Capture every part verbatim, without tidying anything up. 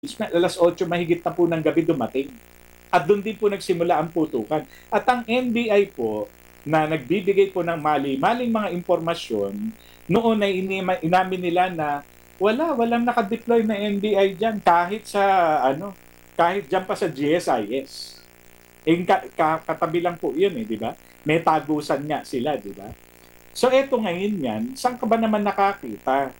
alas otso mahigit na po ng gabi dumating. At doon din po nagsimula ang putukan. At ang N B I po, na nagbibigay po ng mali-maling mga impormasyon, noon ay inima, inamin nila na wala, walang nakadeploy na N B I dyan kahit sa, ano, kahit dyan pa sa G S I S. Eh, ka, ka, katabi lang po yun eh, di ba? May tagusan nga sila, di ba? So eto ngayon yan, saan ka ba naman nakakita?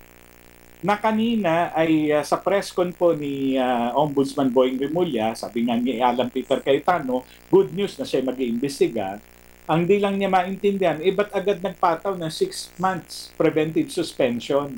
Na kanina ay uh, sa press con po ni uh, Ombudsman Boying Remulla, sabi nga ni Alan Peter Cayetano, good news na siya mag-iimbestiga. Ang di lang niya maintindihan, eh ba't agad nagpataw ng six months preventive suspension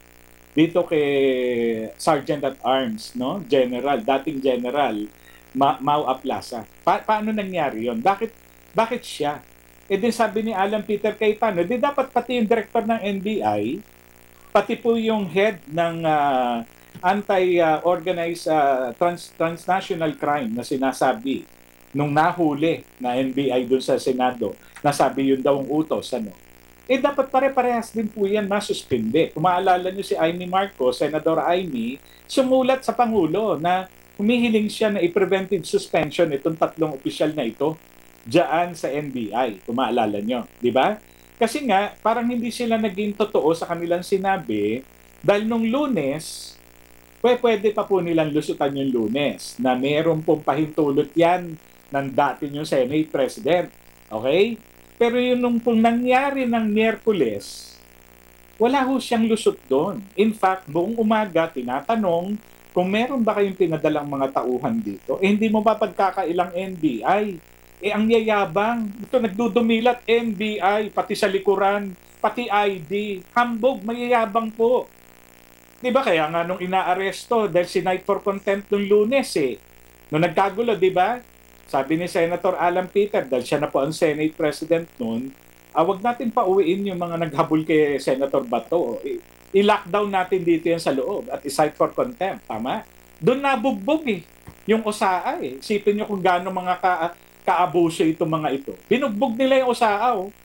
dito kay Sergeant at Arms, no? General, dating General, Ma Mau Aplaza. Pa paano nangyari yon? Bakit, bakit siya? E din sabi ni Alan Peter Cayetano, di dapat pati yung director ng N B I, pati po yung head ng uh, anti-organized uh, trans transnational crime na sinasabi nung nahuli na N B I doon sa Senado, nasabi yun daw ang utos, ano? Eh dapat pare-parehas din po yan masuspinde. Kung maalala nyo si Amy Marcos, Senador Amy, sumulat sa Pangulo na humihiling siya na i-preventive suspension itong tatlong opisyal na ito diyan sa N B I. Kung maalala nyo, di ba? Kasi nga, parang hindi sila naging totoo sa kanilang sinabi dahil nung Lunes, pwede pa po nilang lusutan yung Lunes na mayroon pong pahintulot yan ng dati yung Senate President. Okay? Pero yun nung pong nangyari ng Miyerkules, wala ho siyang lusot doon. In fact, buong umaga, tinatanong kung meron ba kayong pinadalang mga tauhan dito, eh hindi mo ba pagkakailang N B I? Eh ang yayabang, ito nagdudumilat, N B I, pati sa likuran, pati I D, hambog, mayayabang po. Di ba kaya nga nung inaaresto dahil sinight for contempt nung Lunes eh, nung nagkagulo, di ba? Sabi ni Senator Alan Peter, dahil siya na po ang Senate President noon, ah, wag natin pauwiin yung mga naghabol kay Senator Bato. I-lockdown natin dito yan sa loob at i-cite for contempt, tama? Doon nabugbog eh, yung O S A A eh. Isipin nyo kung gaano mga ka kaabuso itong mga ito. Binugbog nila yung O S A A. Oh.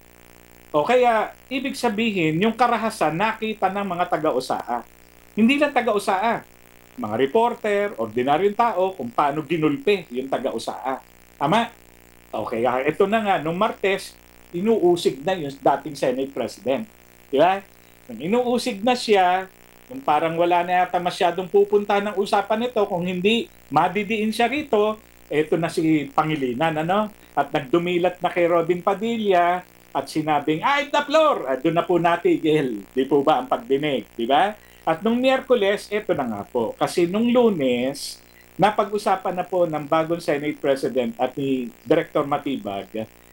O kaya, ibig sabihin, yung karahasan nakita ng mga taga-O S A A. Hindi lang taga-O S A A. Mga reporter, ordinaryong tao, kung paano ginulpe yung taga-O S A A. Tama? O kaya, ito na nga, nung Martes, inuusig na yung dating Senate President. Di ba? Nung inuusig na siya, yung parang wala na yata masyadong pupunta ng usapan nito, kung hindi madidiin siya rito, eto na si Pangilinan, ano? At nagdumilat na kay Robin Padilla at sinabing, I have the floor! At doon na po natigil. Di po ba ang pagdinig? Di ba? At nung Miyerkules, eto na nga po. Kasi nung Lunes, napag-usapan na po ng bagong Senate President at ni Director Matibag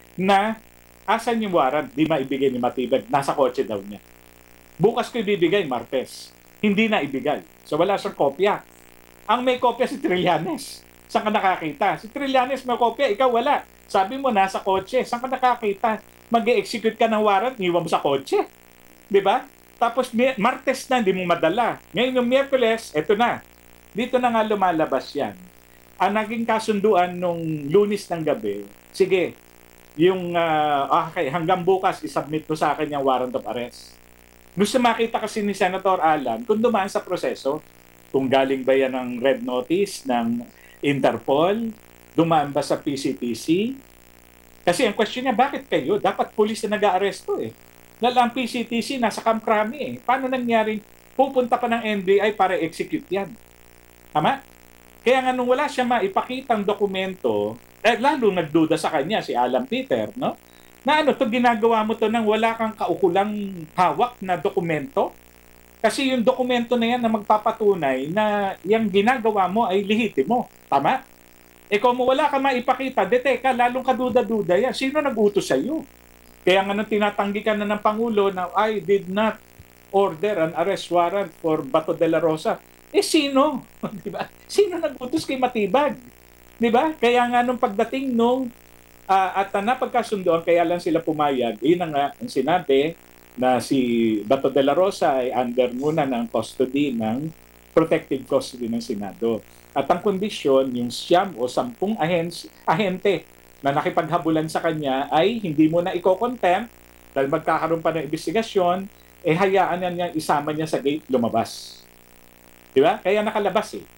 na asan yung warrant? Di maibigay ni Matibag. Nasa kotse daw niya. Bukas ko ibibigay, Martes. Hindi na ibigay. So wala siyang kopya. Ang may kopya si Trillanes. Saan ka nakakita? Si Trillanes may kopya, ikaw wala. Sabi mo, nasa kotse. Saan ka nakakita? Mag-execute ka ng warrant, iwan mo sa kotse. Di ba? Tapos Martes na, hindi mo madala. Ngayon yung Miyerkules, eto na. Dito na nga lumalabas yan. Ang naging kasunduan nung Lunes ng gabi, sige, yung, uh, okay, hanggang bukas, isubmit mo sa akin yung warrant of arrest. Gusto makita kasi ni Senator Alan kung dumaan sa proseso, kung galing ba yan ng red notice ng Interpol, dumaan ba sa P C T C? Kasi ang question niya, bakit kayo? Dapat pulis na nag-aaresto eh. Dahil ang P C T C nasa Camp Crame eh. Paano nangyaring pupunta pa ng N B I para execute yan? Tama? Kaya nga nung wala siya maipakitang dokumento, eh lalo nagduda sa kanya si Alan Peter, no? Na ano, to ginagawa mo to nang wala kang kaukulang hawak na dokumento? Kasi yung dokumento na yan na magpapatunay na yung ginagawa mo ay lehitimo. Tama? E kung wala ka maipakita, deteka, lalong kaduda-duda yan. Sino nag-utos sa iyo? Kaya nga nang tinatanggi ka na ng Pangulo na I did not order an arrest warrant for Bato de la Rosa. Eh sino? Diba? Sino nag-utos kay Matibag? Diba? Kaya nga nung pagdating nung uh, at uh, napagkasundoan, kaya lang sila pumayag, yun na nga ang sinabi na si Bato de la Rosa ay under muna ng custody ng protective custody ng Senado. At ang kondisyon, yung siyam o sampung ahens, ahente na nakipaghabulan sa kanya ay hindi mo na iko-contempt dahil magkakaroon pa ng investigasyon, eh hayaan niya isama niya sa gate lumabas. Di ba? Kaya nakalabas eh.